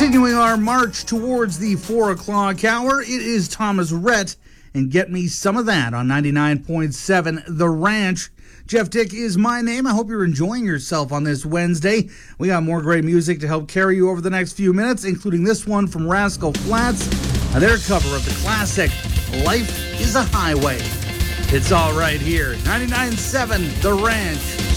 Continuing our march towards the 4 o'clock hour, it is Thomas Rhett and Get Me Some of That on 99.7 The Ranch. Jeff Dick is my name. I hope you're enjoying yourself on this Wednesday. We got more great music to help carry you over the next few minutes, including this one from Rascal Flatts, their cover of the classic Life is a Highway. It's all right here. 99.7 The Ranch.